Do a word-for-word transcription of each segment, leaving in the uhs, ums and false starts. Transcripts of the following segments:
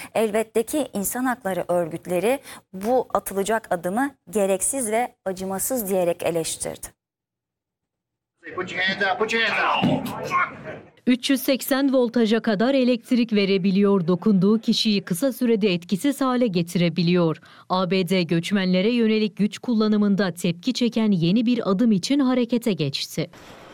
Elbette ki insan hakları örgütleri bu atılacak adımı gereksiz ve acımasız diyerek eleştirdi. üç yüz seksen voltaja kadar elektrik verebiliyor, dokunduğu kişiyi kısa sürede etkisiz hale getirebiliyor. A B D göçmenlere yönelik güç kullanımında tepki çeken yeni bir adım için harekete geçti.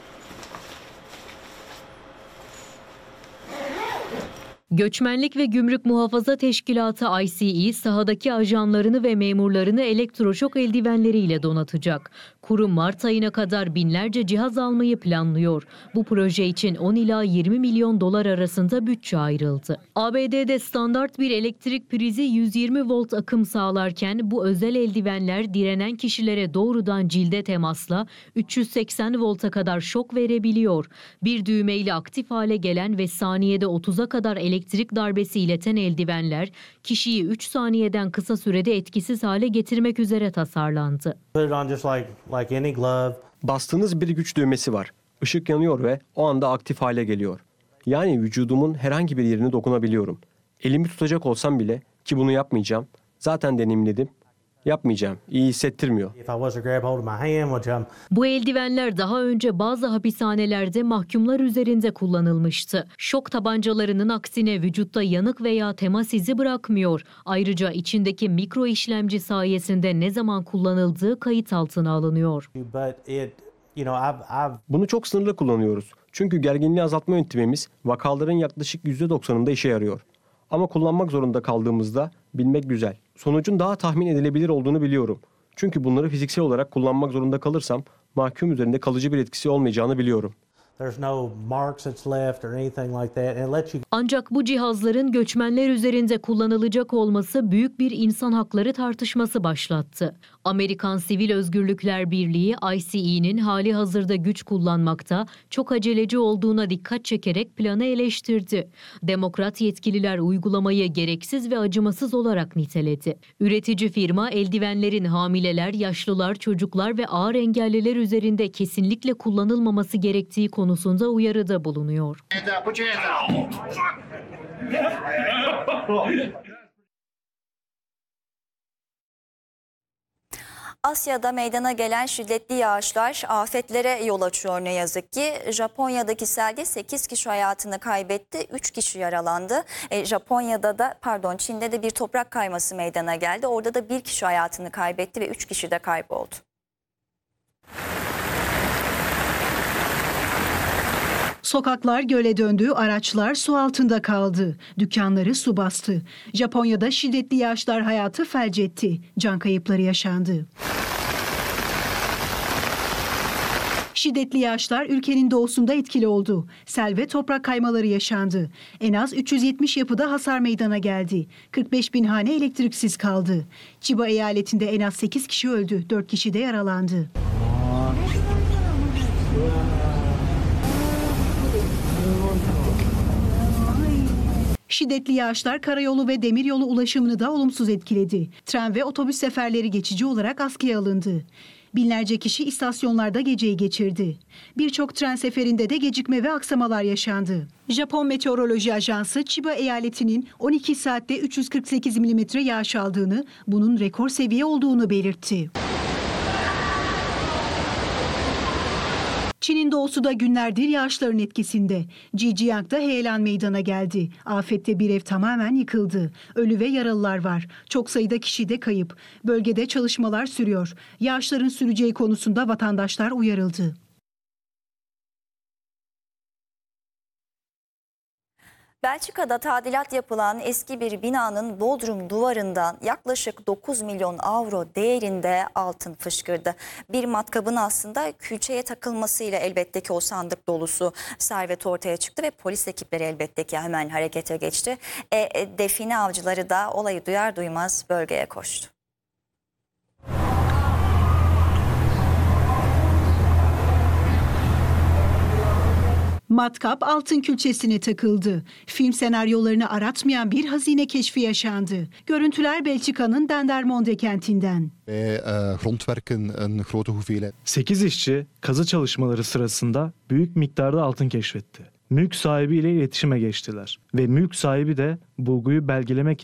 Göçmenlik ve Gümrük Muhafaza Teşkilatı I C E sahadaki ajanlarını ve memurlarını elektroşok eldivenleriyle donatacak. Kurum Mart ayına kadar binlerce cihaz almayı planlıyor. Bu proje için on ila yirmi milyon dolar arasında bütçe ayrıldı. A B D'de standart bir elektrik prizi yüz yirmi volt akım sağlarken bu özel eldivenler direnen kişilere doğrudan cilde temasla üç yüz seksen volta kadar şok verebiliyor. Bir düğmeyle aktif hale gelen ve saniyede otuza kadar elektrik darbesi ileten eldivenler kişiyi üç saniyeden kısa sürede etkisiz hale getirmek üzere tasarlandı. Bastığınız bir güç düğmesi var. Işık yanıyor ve o anda aktif hale geliyor. Yani vücudumun herhangi bir yerine dokunabiliyorum. Elimi tutacak olsam bile, ki bunu yapmayacağım, zaten deneyimledim, yapmayacağım, iyi hissettirmiyor. Bu eldivenler daha önce bazı hapishanelerde mahkumlar üzerinde kullanılmıştı. Şok tabancalarının aksine vücutta yanık veya temas izi bırakmıyor. Ayrıca içindeki mikro işlemci sayesinde ne zaman kullanıldığı kayıt altına alınıyor. Bunu çok sınırlı kullanıyoruz. Çünkü gerginliği azaltma yöntemimiz vakaların yaklaşık yüzde doksanında işe yarıyor. Ama kullanmak zorunda kaldığımızda bilmek güzel. Sonucun daha tahmin edilebilir olduğunu biliyorum. Çünkü bunları fiziksel olarak kullanmak zorunda kalırsam mahkum üzerinde kalıcı bir etkisi olmayacağını biliyorum. Ancak bu cihazların göçmenler üzerinde kullanılacak olması büyük bir insan hakları tartışması başlattı. Amerikan Sivil Özgürlükler Birliği I C E'nin hali hazırda güç kullanmakta çok aceleci olduğuna dikkat çekerek planı eleştirdi. Demokrat yetkililer uygulamayı gereksiz ve acımasız olarak niteledi. Üretici firma eldivenlerin hamileler, yaşlılar, çocuklar ve ağır engelliler üzerinde kesinlikle kullanılmaması gerektiği konusunda uyarıda bulunuyor. Asya'da meydana gelen şiddetli yağışlar afetlere yol açıyor ne yazık ki. Japonya'daki selde sekiz kişi hayatını kaybetti, üç kişi yaralandı. E, Japonya'da da pardon Çin'de de bir toprak kayması meydana geldi. Orada da bir kişi hayatını kaybetti ve üç kişi de kayboldu. Sokaklar göle döndü, araçlar su altında kaldı. Dükkanları su bastı. Japonya'da şiddetli yağışlar hayatı felç etti. Can kayıpları yaşandı. Şiddetli yağışlar ülkenin doğusunda etkili oldu. Sel ve toprak kaymaları yaşandı. En az üç yüz yetmiş yapıda hasar meydana geldi. kırk beş bin hane elektriksiz kaldı. Chiba eyaletinde en az sekiz kişi öldü, dört kişi de yaralandı. Şiddetli yağışlar karayolu ve demiryolu ulaşımını da olumsuz etkiledi. Tren ve otobüs seferleri geçici olarak askıya alındı. Binlerce kişi istasyonlarda geceyi geçirdi. Birçok tren seferinde de gecikme ve aksamalar yaşandı. Japon Meteoroloji Ajansı Chiba eyaletinin on iki saatte üç yüz kırk sekiz milimetre yağış aldığını, bunun rekor seviye olduğunu belirtti. Çin'in doğusu da günlerdir yağışların etkisinde. Zhejiang'da heyelan meydana geldi. Afette bir ev tamamen yıkıldı. Ölü ve yaralılar var. Çok sayıda kişi de kayıp. Bölgede çalışmalar sürüyor. Yağışların süreceği konusunda vatandaşlar uyarıldı. Belçika'da tadilat yapılan eski bir binanın bodrum duvarından yaklaşık dokuz milyon avro değerinde altın fışkırdı. Bir matkabın aslında külçeye takılmasıyla elbette ki o sandık dolusu servet ortaya çıktı ve polis ekipleri elbette ki hemen harekete geçti. E, e, define avcıları da olayı duyar duymaz bölgeye koştu. Matkap altın külçesine takıldı. Film senaryolarını aratmayan bir hazine keşfi yaşandı. Görüntüler Belçika'nın Dendermonde kentinden. sekiz işçi kazı çalışmaları sırasında büyük miktarda altın keşfetti. Mülk sahibiyle iletişime geçtiler ve mülk sahibi de bulguyu belgelemek